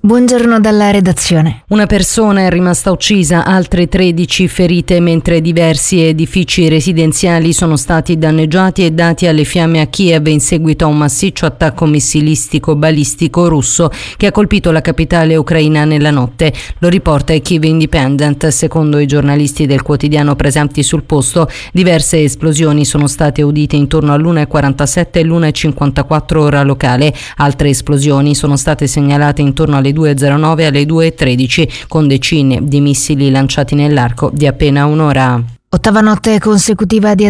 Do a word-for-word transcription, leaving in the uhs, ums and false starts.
Buongiorno dalla redazione. Una persona è rimasta uccisa, altre tredici ferite, mentre diversi edifici residenziali sono stati danneggiati e dati alle fiamme a Kiev in seguito a un massiccio attacco missilistico balistico russo che ha colpito la capitale ucraina nella notte. Lo riporta il Kyiv Independent. Secondo i giornalisti del quotidiano presenti sul posto, diverse esplosioni sono state udite intorno all'una e quarantasette e l'una e cinquantaquattro ora locale. Altre esplosioni sono state segnalate intorno alle due e zero nove e alle due e tredici, con decine di missili lanciati nell'arco di appena un'ora. Ottava notte consecutiva di